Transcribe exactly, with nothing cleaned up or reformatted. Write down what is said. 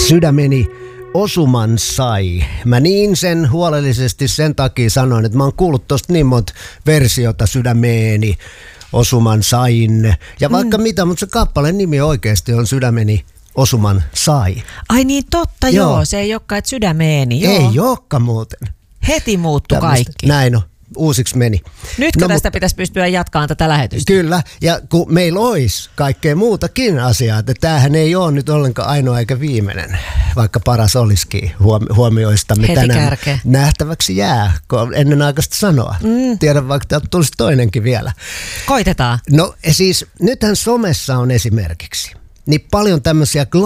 Sydämeni osuman sai. Mä niin sen huolellisesti sen takia sanoin, että mä oon kuullut tosta niin monta versiota sydämeeni osuman sain. Ja vaikka mm. mitä, mutta se kappaleen nimi oikeasti on Sydämeni osuman sai. Ai niin totta, joo. joo. Se ei olekaan, että sydämeeni. Joo. Ei olekaan muuten. Heti muuttui Tällaista. kaikki. Näin on. Uusiksi meni. Nytkö no, tästä mutta, pitäisi pystyä jatkamaan tätä lähetystä? Kyllä, ja kun meillä olisi kaikkea muutakin asiaa, että tämähän ei ole nyt ollenkaan ainoa eikä viimeinen, vaikka paras olisikin huomioistamme Heti tänään kärke. nähtäväksi jää, kun ennen aikaista sanoa. Mm. Tiedän, vaikka täältä tulisi toinenkin vielä. Koitetaan. No siis, nythän somessa on esimerkiksi niin paljon tämmöisiä